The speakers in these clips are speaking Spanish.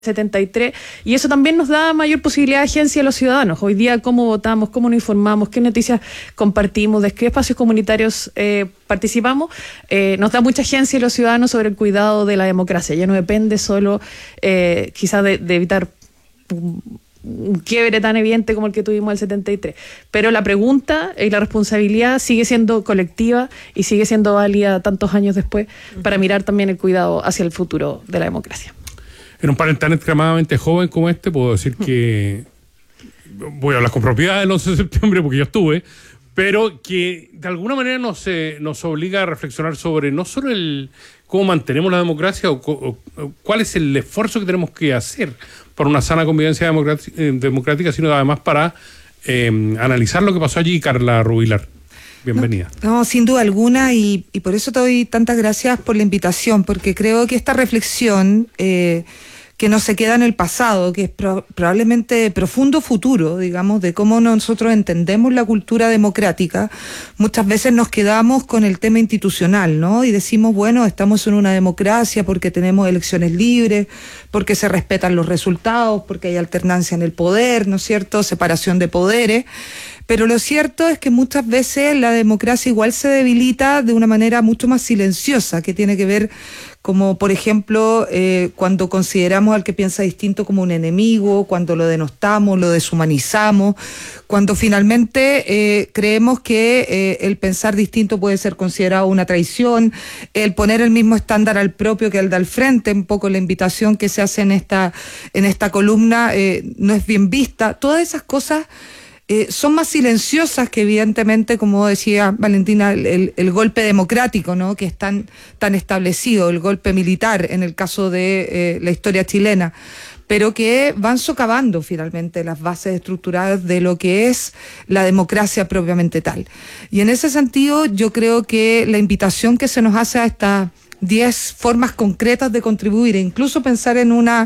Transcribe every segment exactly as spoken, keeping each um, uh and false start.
setenta y tres, y eso también nos da mayor posibilidad de agencia a los ciudadanos. Hoy día, cómo votamos, cómo nos informamos, qué noticias compartimos, de qué espacios comunitarios eh, participamos, eh, nos da mucha agencia a los ciudadanos sobre el cuidado de la democracia. Ya no depende solo eh, quizás de, de evitar un, un quiebre tan evidente como el que tuvimos en el setenta y tres. Pero la pregunta y la responsabilidad sigue siendo colectiva y sigue siendo válida tantos años después para mirar también el cuidado hacia el futuro de la democracia. En un panel tan extremadamente joven como este, puedo decir que, voy a hablar con propiedad del once de septiembre porque yo estuve, pero que de alguna manera nos, eh, nos obliga a reflexionar sobre no solo el cómo mantenemos la democracia o, o, o cuál es el esfuerzo que tenemos que hacer por una sana convivencia democrática, eh, democrática sino además para eh, analizar lo que pasó allí. Carla Rubilar, bienvenida. No, no, sin duda alguna, y, y por eso te doy tantas gracias por la invitación, porque creo que esta reflexión eh, que no se queda en el pasado, que es pro, probablemente de profundo futuro, digamos, de cómo nosotros entendemos la cultura democrática, muchas veces nos quedamos con el tema institucional, ¿no? Y decimos, bueno, estamos en una democracia porque tenemos elecciones libres, porque se respetan los resultados, porque hay alternancia en el poder, ¿no es cierto?, separación de poderes. Pero lo cierto es que muchas veces la democracia igual se debilita de una manera mucho más silenciosa, que tiene que ver como, por ejemplo, eh, cuando consideramos al que piensa distinto como un enemigo, cuando lo denostamos, lo deshumanizamos, cuando finalmente eh, creemos que eh, el pensar distinto puede ser considerado una traición, el poner el mismo estándar al propio que al del frente, un poco la invitación que se hace en esta, en esta columna eh, no es bien vista. Todas esas cosas Eh, son más silenciosas que evidentemente, como decía Valentina, el, el golpe democrático, ¿no?, que es tan, tan establecido, el golpe militar en el caso de eh, la historia chilena, pero que van socavando finalmente las bases estructuradas de lo que es la democracia propiamente tal. Y en ese sentido yo creo que la invitación que se nos hace a estas diez formas concretas de contribuir, e incluso pensar en una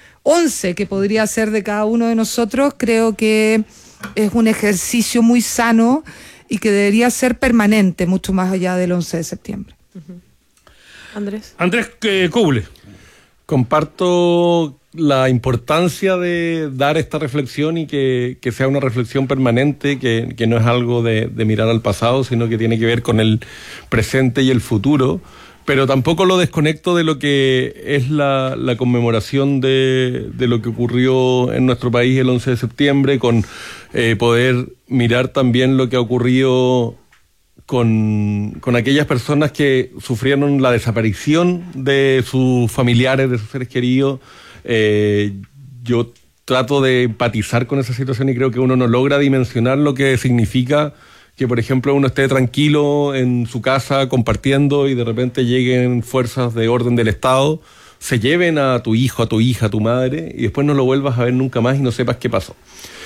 once que podría ser de cada uno de nosotros, creo que es un ejercicio muy sano y que debería ser permanente, mucho más allá del once de septiembre. Uh-huh. Andrés. Andrés eh, Couble. Comparto la importancia de dar esta reflexión y que, que sea una reflexión permanente, que, que no es algo de, de mirar al pasado, sino que tiene que ver con el presente y el futuro. Pero tampoco lo desconecto de lo que es la, la conmemoración de, de lo que ocurrió en nuestro país el once de septiembre, con eh, poder mirar también lo que ha ocurrido con, con aquellas personas que sufrieron la desaparición de sus familiares, de sus seres queridos. Eh, yo trato de empatizar con esa situación y creo que uno no logra dimensionar lo que significa que, por ejemplo, uno esté tranquilo en su casa compartiendo y de repente lleguen fuerzas de orden del Estado, se lleven a tu hijo, a tu hija, a tu madre y después no lo vuelvas a ver nunca más y no sepas qué pasó.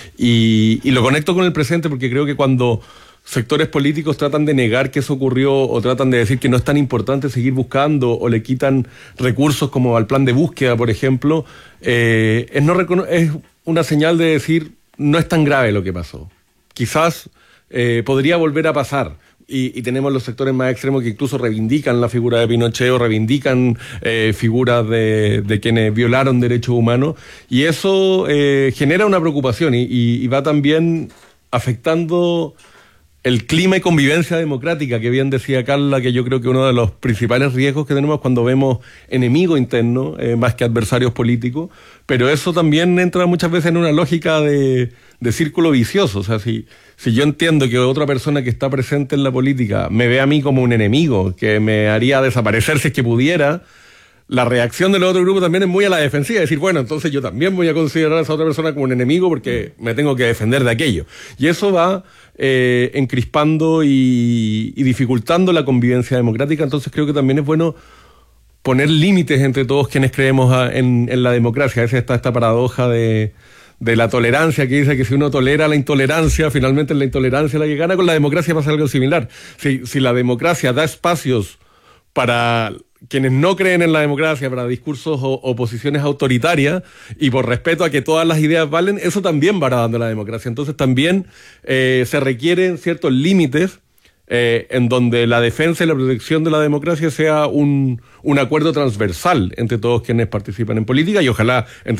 Y, y lo conecto con el presente porque creo que cuando sectores políticos tratan de negar que eso ocurrió o tratan de decir que no es tan importante seguir buscando o le quitan recursos como al plan de búsqueda, por ejemplo, eh, es, no recono- es una señal de decir no es tan grave lo que pasó. Quizás Eh, podría volver a pasar. Y, y tenemos los sectores más extremos que incluso reivindican la figura de Pinochet o reivindican eh, figuras de, de quienes violaron derechos humanos. Y eso eh, genera una preocupación y, y, y va también afectando el clima y convivencia democrática, que bien decía Carla, que yo creo que uno de los principales riesgos que tenemos cuando vemos enemigos internos, eh, más que adversarios políticos, pero eso también entra muchas veces en una lógica de, de círculo vicioso. O sea, si, si yo entiendo que otra persona que está presente en la política me ve a mí como un enemigo, que me haría desaparecer si es que pudiera, la reacción del otro grupo también es muy a la defensiva, decir, bueno, entonces yo también voy a considerar a esa otra persona como un enemigo porque me tengo que defender de aquello. Y eso va eh, encrispando y, y dificultando la convivencia democrática. Entonces creo que también es bueno poner límites entre todos quienes creemos a, en, en la democracia. A veces está esta paradoja de, de la tolerancia, que dice que si uno tolera la intolerancia, finalmente es la intolerancia la que gana. Con la democracia pasa algo similar. Si, si la democracia da espacios para quienes no creen en la democracia, para discursos o, o posiciones autoritarias, y por respeto a que todas las ideas valen, eso también va dando la democracia. Entonces también eh, se requieren ciertos límites eh, en donde la defensa y la protección de la democracia sea un, un acuerdo transversal entre todos quienes participan en política y ojalá entre